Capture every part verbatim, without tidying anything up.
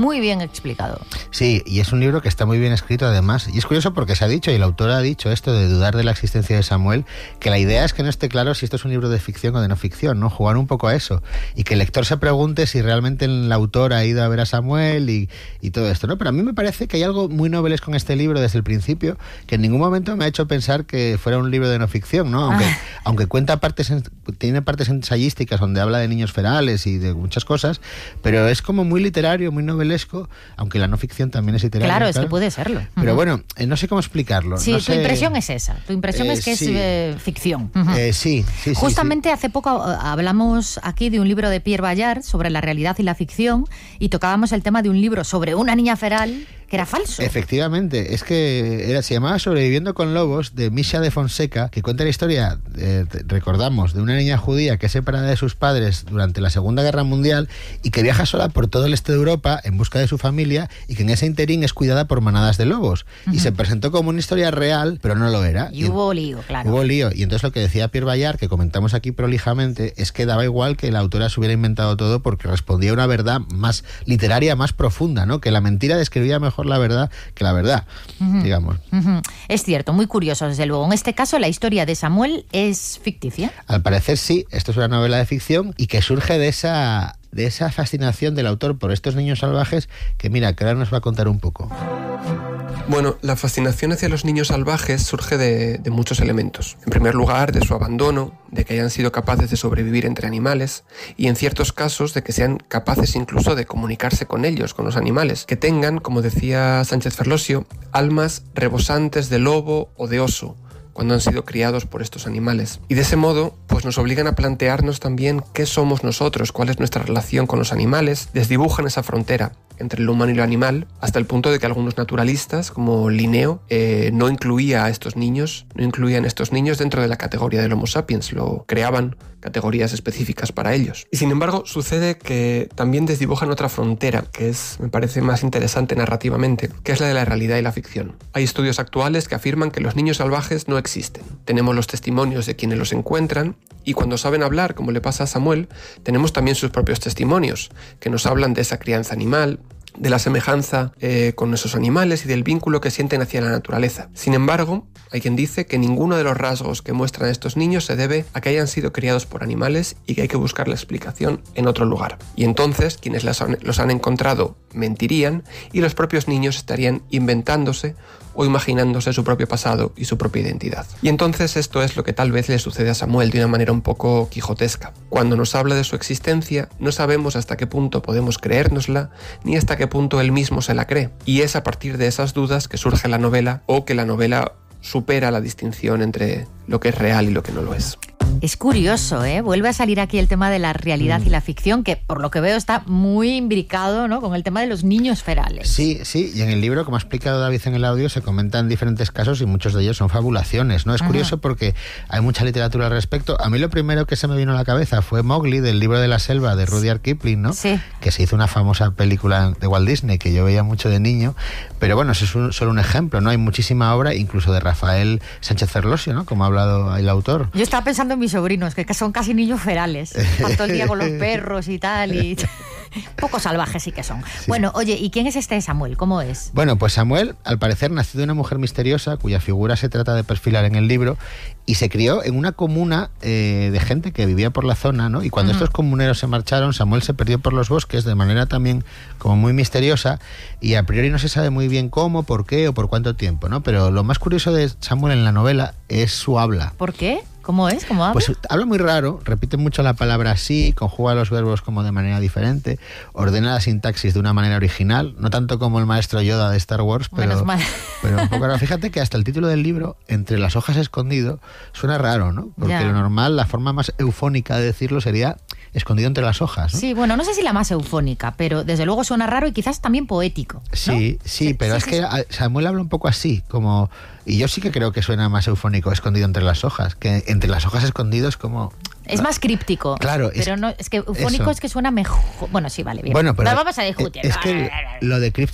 muy bien explicado. Sí, y es un libro que está muy bien escrito además. Y es curioso porque se ha dicho, y el autor ha dicho esto de dudar de la existencia de Samuel, que la idea es que no esté claro si esto es un libro de ficción o de no ficción, ¿no? Jugar un poco a eso. Y que el lector se pregunte si realmente el autor ha ido a ver a Samuel y, y todo esto, ¿no? Pero a mí me parece que hay algo muy novelesco en este libro desde el principio, que en ningún momento me ha hecho pensar que fuera un libro de no ficción, ¿no? Aunque, ah. aunque cuenta partes, tiene partes ensayísticas donde habla de niños ferales y de muchas cosas, pero es como muy literario, muy novelesco, aunque la no ficción también es literaria. Claro, claro, es que puede serlo. Pero uh-huh. bueno, eh, no sé cómo explicarlo. Sí, no tu sé... impresión es esa. Tu impresión eh, es que sí. es eh, ficción. Uh-huh. Eh, sí, sí, sí. Justamente sí. hace poco hablamos aquí de un libro de Pierre Bayard sobre la realidad y la ficción y tocábamos el tema de un libro sobre una niña feral que era falso. Efectivamente, es que era, se llamaba Sobreviviendo con lobos, de Misha de Fonseca, que cuenta la historia, eh, recordamos, de una niña judía que es separada de sus padres durante la Segunda Guerra Mundial y que viaja sola por todo el este de Europa en busca de su familia y que en ese interín es cuidada por manadas de lobos. Uh-huh. Y se presentó como una historia real, pero no lo era. Y, y hubo lío, claro. Hubo lío. Y entonces lo que decía Pierre Bayard, que comentamos aquí prolijamente, es que daba igual que la autora se hubiera inventado todo porque respondía a una verdad más literaria, más profunda, ¿no? Que la mentira describía mejor la verdad que la verdad, uh-huh. digamos. Uh-huh. Es cierto, muy curioso, desde luego. En este caso, la historia de Samuel es ficticia. Al parecer sí, esto es una novela de ficción y que surge de esa, de esa fascinación del autor por estos niños salvajes que, mira, que ahora nos va a contar un poco. Bueno, la fascinación hacia los niños salvajes surge de, de muchos elementos. En primer lugar, de su abandono, de que hayan sido capaces de sobrevivir entre animales y en ciertos casos de que sean capaces incluso de comunicarse con ellos, con los animales, que tengan, como decía Sánchez Ferlosio, almas rebosantes de lobo o de oso, cuando han sido criados por estos animales. Y de ese modo, pues nos obligan a plantearnos también qué somos nosotros, cuál es nuestra relación con los animales, desdibujan esa frontera entre lo humano y lo animal, hasta el punto de que algunos naturalistas, como Linneo, eh, no incluía a estos niños, no incluían a estos niños dentro de la categoría del Homo sapiens, lo creaban categorías específicas para ellos. Y sin embargo, sucede que también desdibujan otra frontera, que es, me parece más interesante narrativamente, que es la de la realidad y la ficción. Hay estudios actuales que afirman que los niños salvajes no existen. Tenemos los testimonios de quienes los encuentran y cuando saben hablar, como le pasa a Samuel, tenemos también sus propios testimonios, que nos hablan de esa crianza animal, de la semejanza eh, con esos animales y del vínculo que sienten hacia la naturaleza. Sin embargo, hay quien dice que ninguno de los rasgos que muestran estos niños se debe a que hayan sido criados por animales y que hay que buscar la explicación en otro lugar. Y entonces, quienes los han, los han encontrado mentirían y los propios niños estarían inventándose o imaginándose su propio pasado y su propia identidad. Y entonces esto es lo que tal vez le sucede a Samuel de una manera un poco quijotesca. Cuando nos habla de su existencia, no sabemos hasta qué punto podemos creérnosla, ni hasta qué punto él mismo se la cree. Y es a partir de esas dudas que surge la novela, o que la novela supera la distinción entre lo que es real y lo que no lo es. Es curioso, ¿eh? Vuelve a salir aquí el tema de la realidad mm. y la ficción, que por lo que veo está muy imbricado, ¿no?, con el tema de los niños ferales. Sí, sí, y en el libro, como ha explicado David en el audio, se comentan diferentes casos y muchos de ellos son fabulaciones, ¿no? Es Ajá. curioso porque hay mucha literatura al respecto. A mí lo primero que se me vino a la cabeza fue Mowgli, del libro de la selva de Rudyard Kipling, ¿no? Sí. Que se hizo una famosa película de Walt Disney que yo veía mucho de niño, pero bueno, eso es un, solo un ejemplo, ¿no? Hay muchísima obra, incluso de Rafael Sánchez Ferlosio, ¿no?, como ha hablado el autor. Yo estaba pensando en mis sobrinos, que son casi niños ferales, pasan todo el día con los perros y tal, y poco salvajes sí que son. Sí. Bueno, oye, ¿y quién es este Samuel? ¿Cómo es? Bueno, pues Samuel, al parecer, nació de una mujer misteriosa, cuya figura se trata de perfilar en el libro, y se crió en una comuna eh, de gente que vivía por la zona, ¿no? Y cuando uh-huh. estos comuneros se marcharon, Samuel se perdió por los bosques de manera también como muy misteriosa, y a priori no se sabe muy bien cómo, por qué o por cuánto tiempo, ¿no? Pero lo más curioso de Samuel en la novela es su habla. ¿Por qué? ¿Cómo es? ¿Cómo habla? Pues habla muy raro, repite mucho la palabra sí, conjuga los verbos como de manera diferente, ordena la sintaxis de una manera original, no tanto como el maestro Yoda de Star Wars, pero, pero un poco raro. Fíjate que hasta el título del libro, Entre las hojas escondido, suena raro, ¿no? Porque ya. Lo normal, la forma más eufónica de decirlo sería escondido entre las hojas, ¿no? Sí, bueno, no sé si la más eufónica, pero desde luego suena raro y quizás también poético, ¿no? Sí, sí, sí, pero sí, es sí, que sí. Samuel habla un poco así, como... Y yo sí que creo que suena más eufónico escondido entre las hojas, que entre las hojas escondido es como... Es más críptico. Claro. Pero es, no, es que eufónico eso. es que suena mejor. Bueno, sí, vale, bien. Bueno, pero no, vamos a discutir. Es que lo de críptico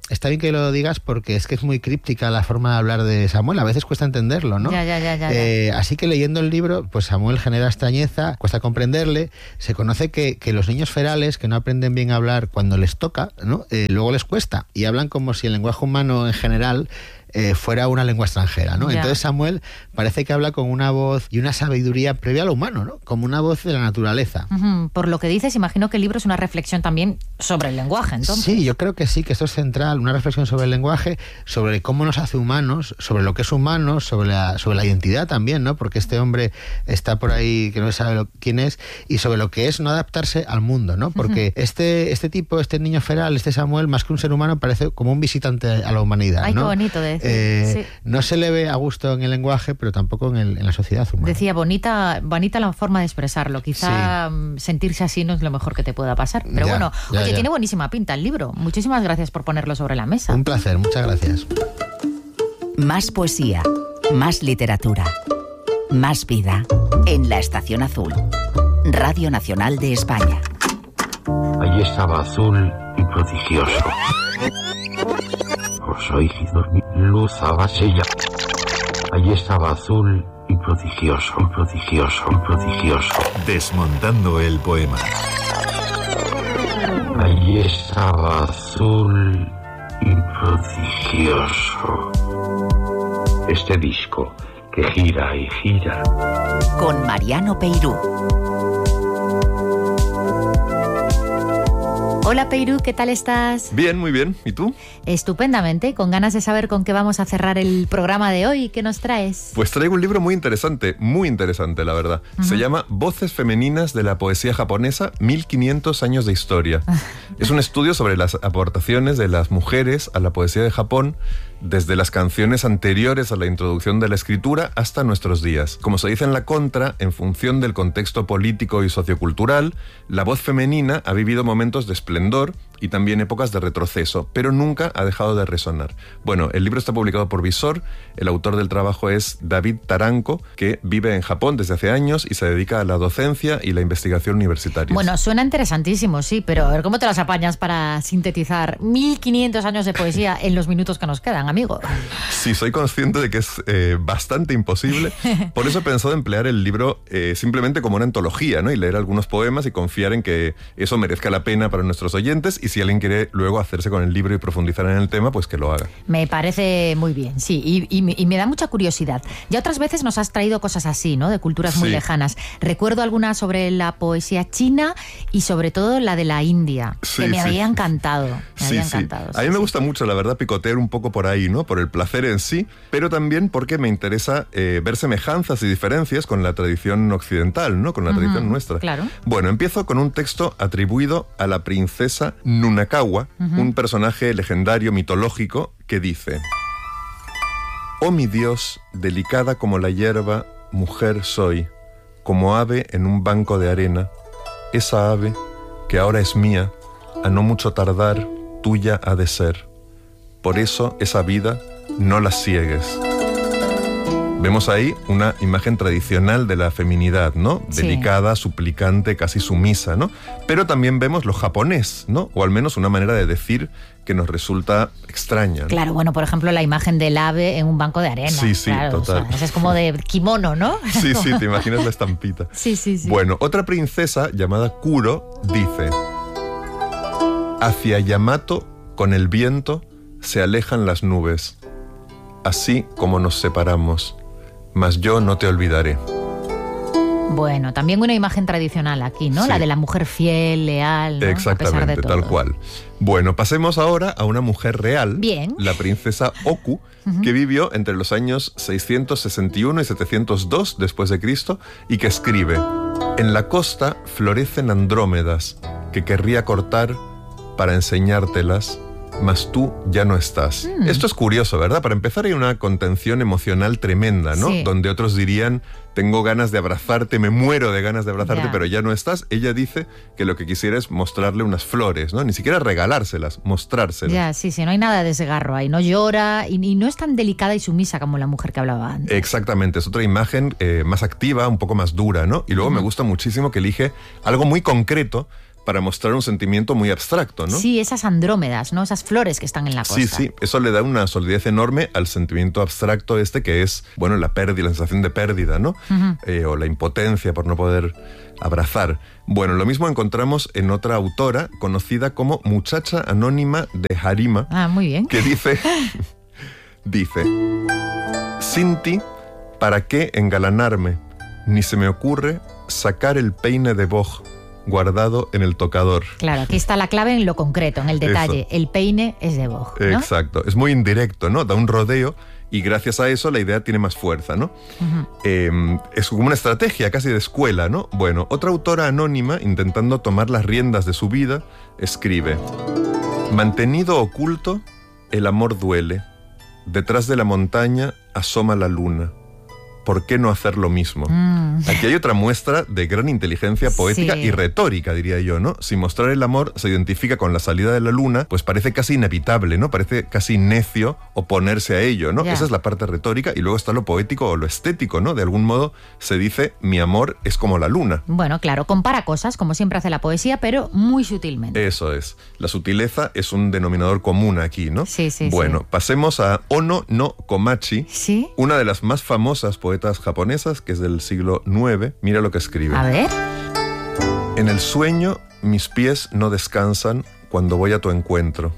está bien que lo digas porque es que es muy críptica la forma de hablar de Samuel, a veces cuesta entenderlo, ¿no? Ya, ya, ya, ya, eh, ya. Así que leyendo el libro, pues Samuel genera extrañeza, cuesta comprenderle, se conoce que, que los niños ferales que no aprenden bien a hablar cuando les toca, ¿no? Eh, luego les cuesta y hablan como si el lenguaje humano en general Eh, fuera una lengua extranjera, ¿no? Ya. Entonces Samuel parece que habla con una voz y una sabiduría previa a lo humano, ¿no? Como una voz de la naturaleza. Uh-huh. Por lo que dices, imagino que el libro es una reflexión también sobre el lenguaje, entonces. Sí, yo creo que sí, que esto es central, una reflexión sobre el lenguaje, sobre cómo nos hace humanos, sobre lo que es humano, sobre la, sobre la identidad también, ¿no? Porque este hombre está por ahí que no sabe lo, quién es, y sobre lo que es no adaptarse al mundo, ¿no? Porque uh-huh. este, este tipo, este niño feral, este Samuel, más que un ser humano, parece como un visitante a la humanidad, Ay, ¿no? qué bonito de decir. Eh, sí. No se le ve a gusto en el lenguaje, pero tampoco en, el, en la sociedad humana. Decía, bonita, bonita la forma de expresarlo. Quizá sí. sentirse así no es lo mejor que te pueda pasar. Pero ya, bueno, ya, oye, ya. tiene buenísima pinta el libro. Muchísimas gracias por ponerlo sobre la mesa. Un placer, muchas gracias. Más poesía, más literatura, más vida en La Estación Azul. Radio Nacional de España. Allí estaba azul y prodigioso. Os oí dormir, luz abasella. Allí estaba azul y prodigioso, prodigioso, prodigioso. Desmontando el poema. Allí estaba azul y prodigioso. Este disco que gira y gira. Con Mariano Peirú. Hola Peirú, ¿qué tal estás? Bien, muy bien. ¿Y tú? Estupendamente, con ganas de saber con qué vamos a cerrar el programa de hoy. ¿Qué nos traes? Pues traigo un libro muy interesante, muy interesante, la verdad. Uh-huh. Se llama Voces femeninas de la poesía japonesa, mil quinientos años de historia. Es un estudio sobre las aportaciones de las mujeres a la poesía de Japón, desde las canciones anteriores a la introducción de la escritura hasta nuestros días. Como se dice en la contra, en función del contexto político y sociocultural, la voz femenina ha vivido momentos de esplendor y también épocas de retroceso, pero nunca ha dejado de resonar. Bueno, el libro está publicado por Visor, el autor del trabajo es David Taranko, que vive en Japón desde hace años y se dedica a la docencia y la investigación universitaria. Bueno, suena interesantísimo, sí, pero a ver cómo te las apañas para sintetizar mil quinientos años de poesía en los minutos que nos quedan, amigo. Sí, soy consciente de que es eh, bastante imposible, por eso he pensado emplear el libro eh, simplemente como una antología, ¿no? Y leer algunos poemas y confiar en que eso merezca la pena para nuestros oyentes. Y si alguien quiere luego hacerse con el libro y profundizar en el tema, pues que lo haga. Me parece muy bien, sí, y, y, y me da mucha curiosidad. Ya otras veces nos has traído cosas así, ¿no? De culturas muy sí. lejanas. Recuerdo alguna sobre la poesía china y sobre todo la de la India, sí, que me sí. había encantado. Me sí, había sí. encantado. A mí sí, me sí. gusta mucho, la verdad, picotear un poco por ahí, ¿no? Por el placer en sí, pero también porque me interesa eh, ver semejanzas y diferencias con la tradición occidental, ¿no? Con la uh-huh, tradición nuestra. Claro. Bueno, empiezo con un texto atribuido a la princesa Nunakawa, uh-huh. un personaje legendario mitológico que dice: Oh mi Dios, delicada como la hierba, mujer soy, como ave en un banco de arena, esa ave que ahora es mía, a no mucho tardar, tuya ha de ser. Por eso esa vida no la ciegues. Vemos ahí una imagen tradicional de la feminidad, ¿no? Sí. Delicada, suplicante, casi sumisa, ¿no? Pero también vemos lo japonés, ¿no? O al menos una manera de decir que nos resulta extraña, ¿no? Claro, bueno, por ejemplo, la imagen del ave en un banco de arena. Sí, sí, claro, total. O sea, es como de kimono, ¿no? Sí, sí, te imaginas la estampita. Sí, sí, sí. Bueno, otra princesa llamada Kuro dice: hacia Yamato, con el viento, se alejan las nubes, así como nos separamos. Mas yo no te olvidaré. Bueno, también una imagen tradicional aquí, ¿no? Sí. La de la mujer fiel, leal, ¿no? Exactamente, a pesar de todo. Tal cual. Bueno, pasemos ahora a una mujer real. Bien. La princesa Oku, uh-huh. que vivió entre los años seiscientos sesenta y uno y setecientos dos después de Cristo y que escribe: en la costa florecen andrómedas que querría cortar para enseñártelas, mas tú ya no estás. Mm. Esto es curioso, ¿verdad? Para empezar, hay una contención emocional tremenda, ¿no? Sí. Donde otros dirían: tengo ganas de abrazarte, me muero de ganas de abrazarte, yeah. pero ya no estás. Ella dice que lo que quisiera es mostrarle unas flores, ¿no? Ni siquiera regalárselas, mostrárselas. Ya, sí, sí, no hay nada de desgarro ahí, no llora y, y no es tan delicada y sumisa como la mujer que hablaba antes. Exactamente, es otra imagen eh, más activa, un poco más dura, ¿no? Y luego uh-huh. me gusta muchísimo que elige algo muy concreto para mostrar un sentimiento muy abstracto, ¿no? Sí, esas andrómedas, ¿no? Esas flores que están en la costa. Sí, sí, eso le da una solidez enorme al sentimiento abstracto este que es, bueno, la pérdida, la sensación de pérdida, ¿no? Uh-huh. Eh, o la impotencia por no poder abrazar. Bueno, lo mismo encontramos en otra autora conocida como Muchacha Anónima de Jarima. Ah, muy bien. Que dice, dice, sin ti, ¿para qué engalanarme? Ni se me ocurre sacar el peine de boj guardado en el tocador. Claro, aquí está la clave en lo concreto, en el detalle. Eso. El peine es de boj, ¿no? Exacto. Es muy indirecto, ¿no? Da un rodeo y gracias a eso la idea tiene más fuerza, ¿no? Uh-huh. Eh, es como una estrategia casi de escuela, ¿no? Bueno, otra autora anónima, intentando tomar las riendas de su vida, escribe: mantenido oculto, el amor duele. Detrás de la montaña asoma la luna. ¿Por qué no hacer lo mismo? Mm. Aquí hay otra muestra de gran inteligencia poética sí. y retórica, diría yo, ¿no? Si mostrar el amor se identifica con la salida de la luna, pues parece casi inevitable, ¿no? Parece casi necio oponerse a ello, ¿no? Yeah. Esa es la parte retórica y luego está lo poético o lo estético, ¿no? De algún modo se dice, mi amor es como la luna. Bueno, claro, compara cosas, como siempre hace la poesía, pero muy sutilmente. Eso es. La sutileza es un denominador común aquí, ¿no? Sí, sí, Bueno, sí. pasemos a Ono no Komachi, ¿sí? Una de las más famosas poetas japonesas, que es del siglo nueve. Mira lo que escribe. A ver. En el sueño mis pies no descansan cuando voy a tu encuentro,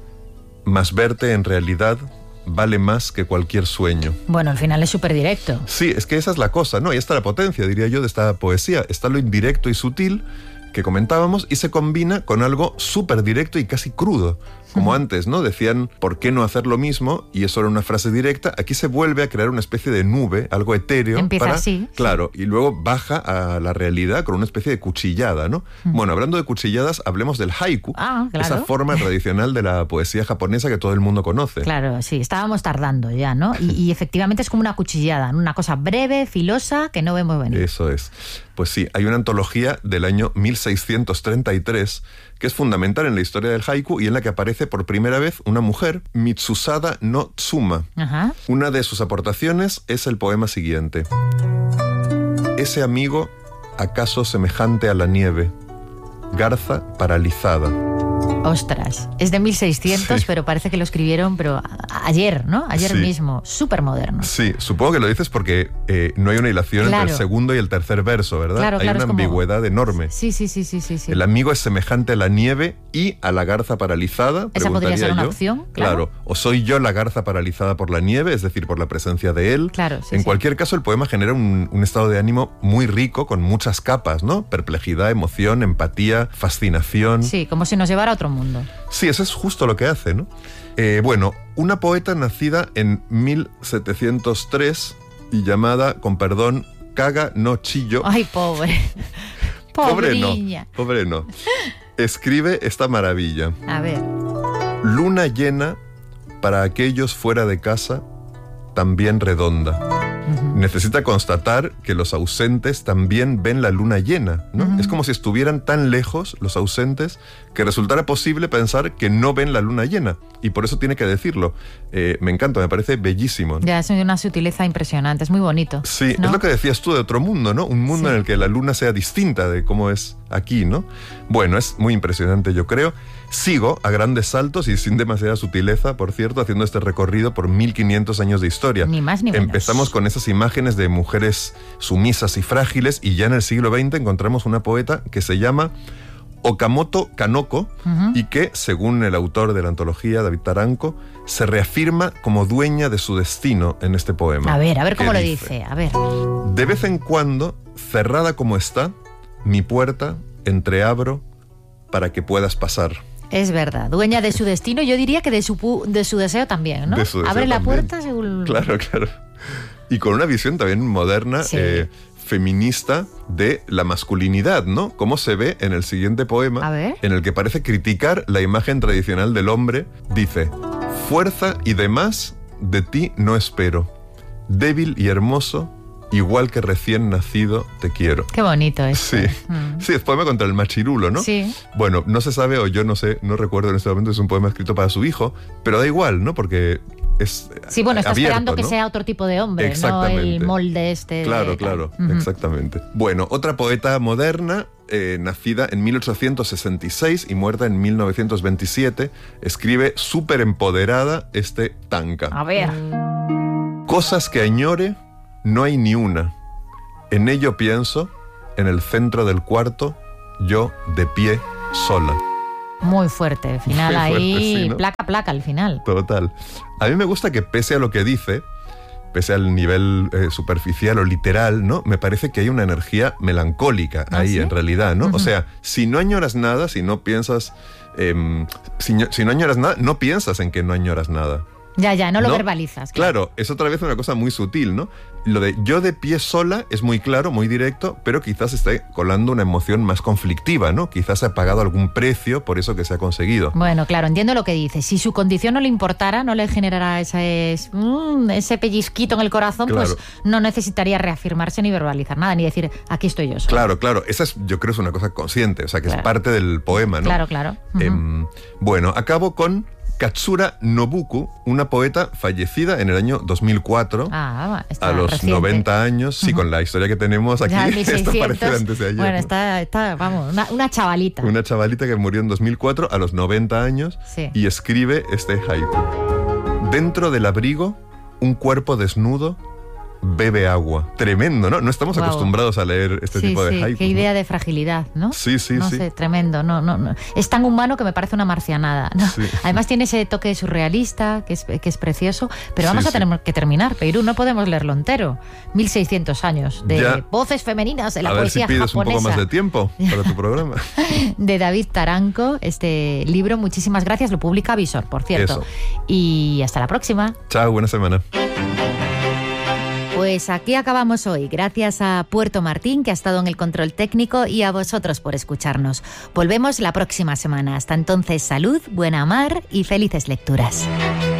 mas verte en realidad vale más que cualquier sueño. Bueno, al final es súper directo. Sí, es que esa es la cosa, ¿no? Y está la potencia, diría yo, de esta poesía. Está lo indirecto y sutil que comentábamos y se combina con algo súper directo y casi crudo. Como antes, ¿no? Decían, ¿por qué no hacer lo mismo? Y eso era una frase directa. Aquí se vuelve a crear una especie de nube, algo etéreo. Empieza para, así. Claro, y luego baja a la realidad con una especie de cuchillada, ¿no? Mm. Bueno, hablando de cuchilladas, hablemos del haiku. Ah, claro. Esa forma tradicional de la poesía japonesa que todo el mundo conoce. Claro, sí, estábamos tardando ya, ¿no? Y, y efectivamente es como una cuchillada, una cosa breve, filosa, que no vemos venir. Eso es. Pues sí, hay una antología del año mil seiscientos treinta y tres que es fundamental en la historia del haiku y en la que aparece por primera vez una mujer, Mitsusada no Tsuma. Ajá. Una de sus aportaciones es el poema siguiente. Ese amigo, acaso semejante a la nieve, garza paralizada. Ostras, es de mil seiscientos, sí. Pero parece que lo escribieron pero ayer, ¿no? Ayer sí. mismo, súper moderno. Sí, supongo que lo dices porque eh, no hay una hilación claro. entre el segundo y el tercer verso, ¿verdad? Claro, hay claro, una es como... ambigüedad enorme. Sí, sí, sí, sí, sí, sí. El amigo es semejante a la nieve y a la garza paralizada. Esa podría ser una yo. opción, claro. claro. O soy yo la garza paralizada por la nieve, es decir, por la presencia de él. Claro, sí, En sí. cualquier caso, el poema genera un, un estado de ánimo muy rico, con muchas capas, ¿no? Perplejidad, emoción, empatía, fascinación. Sí, como si nos llevara a otro mundo. Sí, eso es justo lo que hace, ¿no? Eh, bueno, una poeta nacida en mil setecientos tres y llamada, con perdón, Kaga no Chiyo. Ay, pobre. Pobre no, Pobriña. pobre no. Escribe esta maravilla. A ver. Luna llena para aquellos fuera de casa, también redonda. Uh-huh. Necesita constatar que los ausentes también ven la luna llena, ¿no? Uh-huh. Es como si estuvieran tan lejos los ausentes que resultara posible pensar que no ven la luna llena. Y por eso tiene que decirlo. Eh, me encanta, me parece bellísimo, ¿no? Ya, es una sutileza impresionante, es muy bonito. Sí, ¿no? Es lo que decías tú de otro mundo, ¿no? Un mundo sí. en el que la luna sea distinta de cómo es aquí, ¿no? Bueno, es muy impresionante, yo creo. Sigo a grandes saltos y sin demasiada sutileza, por cierto, haciendo este recorrido por mil quinientos años de historia. Ni más ni menos. Empezamos con esas imágenes de mujeres sumisas y frágiles y ya en el siglo veinte encontramos una poeta que se llama Okamoto Kanoko uh-huh. y que, según el autor de la antología, David Taranco, se reafirma como dueña de su destino en este poema. A ver, a ver cómo lo dice, dice, a ver. De vez en cuando, cerrada como está, mi puerta entreabro para que puedas pasar. Es verdad, dueña de su destino, yo diría que de su, de su deseo también, ¿no? De su deseo Abre la también. puerta según... Claro, claro. Y con una visión también moderna, sí. eh, feminista de la masculinidad, ¿no? Como se ve en el siguiente poema, A ver. en el que parece criticar la imagen tradicional del hombre. Dice, fuerza y demás de ti no espero, débil y hermoso, igual que recién nacido te quiero. Qué bonito es. Sí, mm. sí, es poema contra el machirulo, ¿no? Sí. Bueno, no se sabe, o yo no sé, no recuerdo en este momento, es un poema escrito para su hijo, pero da igual, ¿no? Porque es Sí, bueno, está abierto, esperando que ¿no? sea otro tipo de hombre, no el molde este. Claro, de... claro, uh-huh. exactamente. Bueno, otra poeta moderna, eh, nacida en mil ochocientos sesenta y seis y muerta en mil novecientos veintisiete, escribe súper empoderada este tanka. A ver. Cosas que añore, no hay ni una. En ello pienso, en el centro del cuarto, yo de pie sola. Muy fuerte, el final Muy fuerte, ahí, sí, ¿no? placa, placa al final. Total. A mí me gusta que pese a lo que dice, pese al nivel eh, superficial o literal, ¿no? Me parece que hay una energía melancólica ¿Ah, ahí, sí? en realidad, ¿no? Uh-huh. O sea, si no añoras nada, si no piensas... Eh, si, si no añoras nada, no piensas en que no añoras nada. Ya, ya, no lo ¿No? verbalizas. Claro, es otra vez una cosa muy sutil, ¿no? Lo de yo de pie sola es muy claro, muy directo, pero quizás esté colando una emoción más conflictiva, ¿no? Quizás se ha pagado algún precio por eso que se ha conseguido. Bueno, claro, entiendo lo que dice. Si su condición no le importara, no le generara ese, mm, ese pellizquito en el corazón, Claro. pues no necesitaría reafirmarse ni verbalizar nada, ni decir, aquí estoy yo sola. Claro, claro, esa es, yo creo, es una cosa consciente, o sea, que Claro. es parte del poema, ¿no? Claro, claro. Ujú. Em, bueno, acabo con Katsura Nobuko, una poeta fallecida en el año dos mil cuatro, Ah, está a los reciente. noventa años, sí, Ujú. con la historia que tenemos aquí, Ya, esto parece de mil seiscientos. antes de ayer. Bueno, ¿no? está, está vamos, una, una chavalita. Una chavalita que murió en dos mil cuatro a los noventa años Sí. y escribe este haiku. Dentro del abrigo, un cuerpo desnudo bebe agua. Tremendo, ¿no? No estamos Guau. acostumbrados a leer este sí, tipo de sí, haikus. qué idea ¿no? de fragilidad, ¿no? Sí, sí, no sí. sé, tremendo. No, no, no. Es tan humano que me parece una marcianada, ¿no? Sí. Además tiene ese toque surrealista que es, que es precioso, pero vamos Sí, a tener sí. que terminar, Peirú, no podemos leerlo entero. mil seiscientos años de Ya. voces femeninas de la a ver si poesía pides japonesa. un poco más de tiempo para tu programa. De David Taranco, este libro, muchísimas gracias, lo publica Visor, por cierto. Eso. Y hasta la próxima. Chao, buena semana. Pues aquí acabamos hoy. Gracias a Puerto Martín, que ha estado en el control técnico, y a vosotros por escucharnos. Volvemos la próxima semana. Hasta entonces, salud, buena mar y felices lecturas.